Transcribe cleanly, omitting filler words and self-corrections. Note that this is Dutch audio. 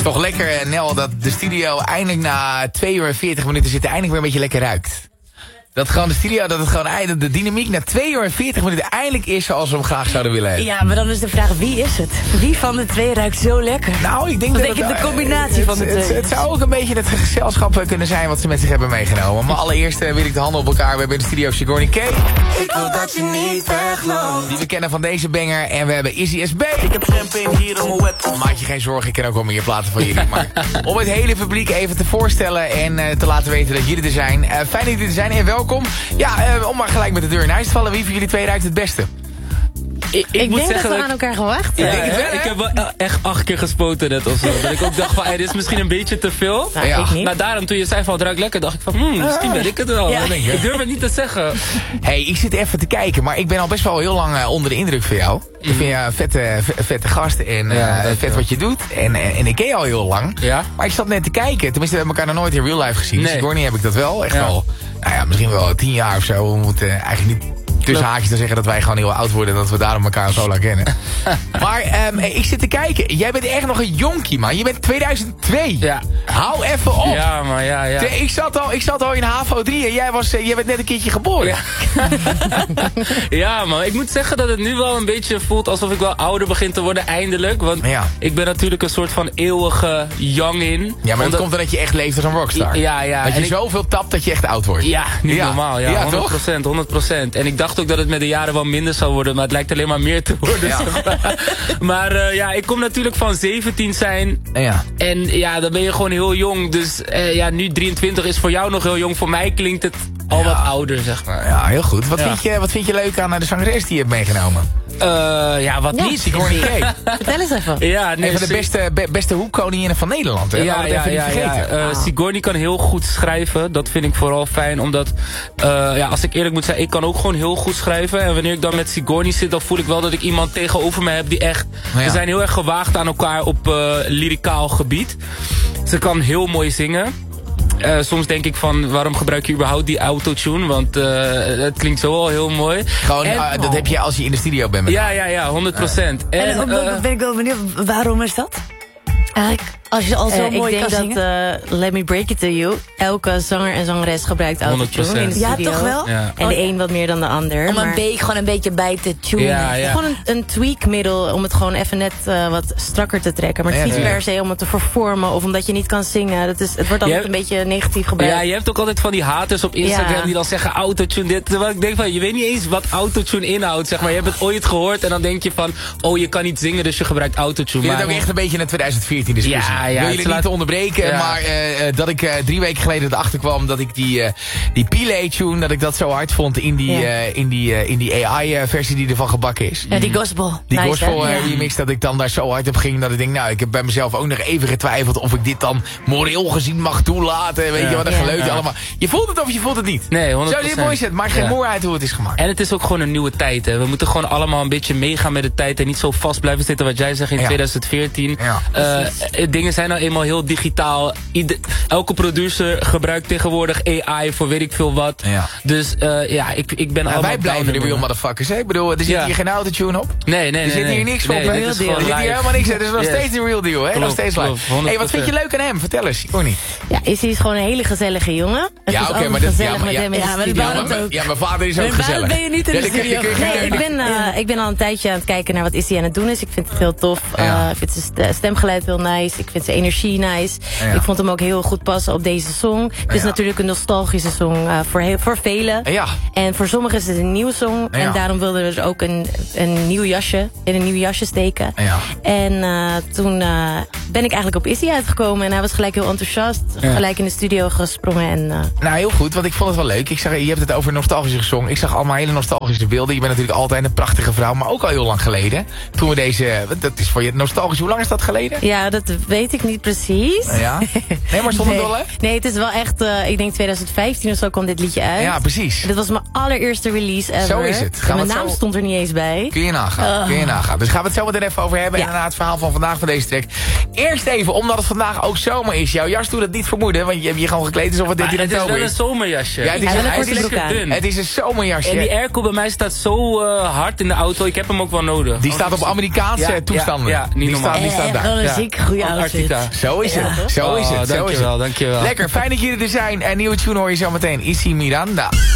Toch lekker, Nel, dat de studio eindelijk na 2 uur en 40 minuten zitten eindelijk weer een beetje lekker ruikt. Dat gewoon de studio, dat het gewoon de dynamiek na 2 uur en 40 minuten eindelijk is zoals we hem graag zouden willen hebben. Ja, maar dan is de vraag, wie is het? Wie van de twee ruikt zo lekker? Nou, ik denk dat de combinatie van de twee. Het zou ook een beetje het gezelschap kunnen zijn wat ze met zich hebben meegenomen. Maar allereerst wil ik de handen op elkaar. We hebben in de studio Sigourney K. Ik wil dat je niet wegloopt. Die we kennen van deze banger. En we hebben Izzy SB. Ik heb champagne hier in mijn wet. Maak je geen zorgen, ik ken ook wel meer platen van jullie. Maar om het hele publiek even te voorstellen en te laten weten dat jullie er zijn. Fijn dat jullie er zijn en welkom. Ja, om maar gelijk met de deur in huis te vallen. Wie van jullie twee ruikt het beste? Ik moet denk zeggen dat we aan elkaar gewacht hebben. Ik heb wel echt 8 keer gespoten net of zo. Dat ik ook dacht van, dit is misschien een beetje te veel. Nou, ik niet. Maar daarom toen je zei van het ruikt lekker, dacht ik van, misschien ben ik het wel. Ja. Ik durf het niet te zeggen. Hey, ik zit even te kijken, maar ik ben al best wel heel lang onder de indruk van jou. Ik vind je een vette gast en vet wat je doet. En ik ken je al heel lang. Ja? Maar ik zat net te kijken. Tenminste, we hebben elkaar nog nooit in real life gezien. Nee. Sigourney heb ik dat wel. Echt al, nou ja, misschien wel 10 jaar of zo. We moeten eigenlijk niet tussen haakjes te zeggen dat wij gewoon heel oud worden en dat we daarom elkaar zo lang kennen. Maar ik zit te kijken. Jij bent echt nog een jonkie, man. Je bent 2002. Ja. Hou even op. Ja, maar ja. Ik zat al in HAVO 3 en jij bent net een keertje geboren. Ja. Ja, man. Ik moet zeggen dat het nu wel een beetje voelt alsof ik wel ouder begin te worden eindelijk. Want ik ben natuurlijk een soort van eeuwige youngin. Ja, maar dat komt omdat je echt leeft als een rockstar. Ja. Dat je zoveel tapt dat je echt oud wordt. Ja, niet normaal. Ja, 100%. En ik dacht ook dat het met de jaren wel minder zou worden, maar het lijkt alleen maar meer te worden. Ja. Maar ik kom natuurlijk van 17 zijn. Ja. En ja, dan ben je gewoon heel jong. Dus nu 23 is voor jou nog heel jong. Voor mij klinkt het al wat ouder, zeg maar. Ja, heel goed. Wat vind je leuk aan de zangeres die je hebt meegenomen? Wat niet. Sigourney K. Vertel eens even. Ja, nee, een van de beste hoekkoninginnen van Nederland. Hè? Ja. Sigourney kan heel goed schrijven. Dat vind ik vooral fijn. Omdat, als ik eerlijk moet zijn, ik kan ook gewoon heel goed schrijven. En wanneer ik dan met Sigourney zit, dan voel ik wel dat ik iemand tegenover me heb die echt... We zijn heel erg gewaagd aan elkaar op lyricaal gebied. Ze kan heel mooi zingen. Soms denk ik van, waarom gebruik je überhaupt die autotune? Want het klinkt zo al heel mooi. Gewoon, dat heb je als je in de studio bent met Ja, 100%. En ook ben ik wel benieuwd, waarom is dat? Eigenlijk, als je al zo mooi kan zingen. Ik denk dat Let Me Break It To You, elke zanger en zangeres gebruikt autotune in de studio. Ja, toch wel? Ja. En de een wat meer dan de ander. Om gewoon een beetje bij te tunen. Ja. Gewoon een tweakmiddel om het gewoon even net wat strakker te trekken. Maar het is niet per se om het te vervormen of omdat je niet kan zingen. Het wordt altijd een beetje negatief gebruikt. Ja, je hebt ook altijd van die haters op Instagram die dan zeggen autotune dit. Terwijl ik denk van, je weet niet eens wat autotune inhoudt, zeg maar. Je hebt het ooit gehoord en dan denk je van, je kan niet zingen, dus je gebruikt autotune. Ik vind het ook echt een beetje een 2014 discussie. Ik wil jullie niet te onderbreken, maar dat ik 3 weken geleden erachter kwam dat ik die Pile-tune, dat ik dat zo hard vond in die AI-versie die ervan gebakken is. Ja, die gospel. Die gospel remix, dat ik dan daar zo hard op ging, dat ik denk, ik heb bij mezelf ook nog even getwijfeld of ik dit dan moreel gezien mag toelaten. Weet je wat een geleut allemaal. Je voelt het of je voelt het niet. Nee, 100%. Zo dit mooi zet, maakt geen moer uit hoe het is gemaakt. En het is ook gewoon een nieuwe tijd, hè. We moeten gewoon allemaal een beetje meegaan met de tijd en niet zo vast blijven zitten wat jij zegt in 2014. Dingen zijn nou eenmaal heel digitaal. Elke producer gebruikt tegenwoordig AI voor weet ik veel wat. Ja. Dus ik ben allemaal... Wij blijven de real motherfuckers, hè? Ik bedoel, er zit hier geen autotune op. Nee. Er zit hier niks op. Er zit hier helemaal niks. Het is nog steeds de real deal, hè? Klopt, nog steeds live. Hey, wat vind je leuk aan hem? Vertel eens, Sigourney. Ja, Izzy is gewoon een hele gezellige jongen. Het is maar dat gezellig met hem in de studio. Ja, mijn vader is ook gezellig. Ben je niet in de studio? Nee, ik ben al een tijdje aan het kijken naar wat Izzy aan het doen is. Ik vind het heel tof. Ik vind zijn stemgeluid heel nice. Ik vind zijn energie nice. Ik vond hem ook heel goed passen op deze song. Het is natuurlijk een nostalgische song voor velen. En voor sommigen is het een nieuwe song. En daarom wilden we er ook een nieuw jasje in een nieuw jasje steken. En toen ben ik eigenlijk op Izzy uitgekomen. En hij was gelijk heel enthousiast. Gelijk in de studio gesprongen. En, Nou, heel goed, want ik vond het wel leuk. Je hebt het over nostalgische gezongen. Ik zag allemaal hele nostalgische beelden. Je bent natuurlijk altijd een prachtige vrouw, maar ook al heel lang geleden. Toen we dat is voor je nostalgisch. Hoe lang is dat geleden? Ja, dat weet ik niet precies. Ja? Nee, maar stond het wel, hè? Nee, het is wel echt, ik denk 2015 of zo kwam dit liedje uit. Ja, precies. Dit was mijn allereerste release ever. Zo is het. Mijn naam stond er niet eens bij. Kun je nagaan. Dus gaan we het zo meteen even over hebben. En daarna het verhaal van vandaag van deze track. Eerst even, omdat het vandaag ook zomer is. Jouw jas doet het niet vermoeden, want je hebt je gewoon gekleed alsof het 13 oktober is. Het is wel een zomerjasje. Ja, het is lekker dun. Het is een zomerjasje. En die airco bij mij staat zo hard in de auto. Ik heb hem ook wel nodig. Die staat op Amerikaanse toestanden. Ja, niet normaal. Die staat daar. Wel een ziek goede outfit. Zo is het. Zo is het. Dankjewel. Lekker, fijn dat jullie er zijn. En nieuwe tune hoor je zo meteen. Issy Miranda.